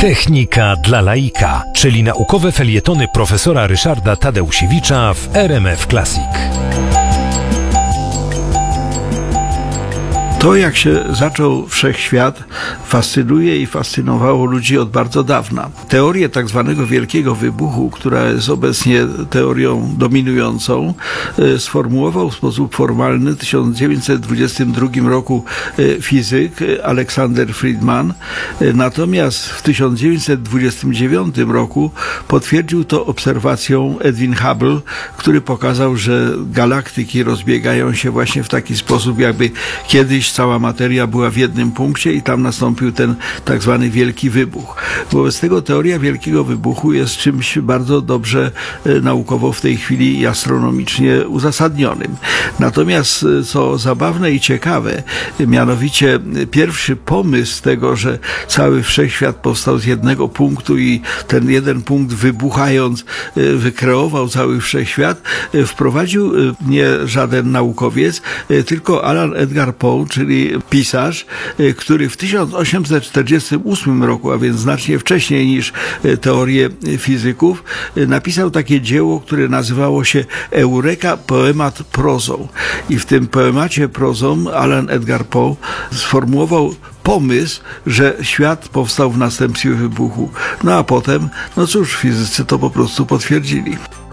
Technika dla laika, czyli naukowe felietony profesora Ryszarda Tadeusiewicza w RMF Classic. To, jak się zaczął wszechświat, fascynuje i fascynowało ludzi od bardzo dawna. Teorię tak zwanego Wielkiego Wybuchu, która jest obecnie teorią dominującą, sformułował w sposób formalny w 1922 roku fizyk Alexander Friedman. Natomiast w 1929 roku potwierdził to obserwacją Edwin Hubble, który pokazał, że galaktyki rozbiegają się właśnie w taki sposób, jakby kiedyś cała materia była w jednym punkcie i tam nastąpił ten tak zwany Wielki Wybuch. Wobec tego teoria Wielkiego Wybuchu jest czymś bardzo dobrze naukowo w tej chwili i astronomicznie uzasadnionym. Natomiast co zabawne i ciekawe, mianowicie pierwszy pomysł tego, że cały wszechświat powstał z jednego punktu i ten jeden punkt wybuchając wykreował cały wszechświat, wprowadził nie żaden naukowiec, tylko Alan Edgar Poe, czyli pisarz, który w 1848 roku, a więc znacznie wcześniej niż teorie fizyków, napisał takie dzieło, które nazywało się Eureka, poemat prozą. I w tym poemacie prozą Alan Edgar Poe sformułował pomysł, że świat powstał w następstwie wybuchu. No a potem, no cóż, fizycy to po prostu potwierdzili.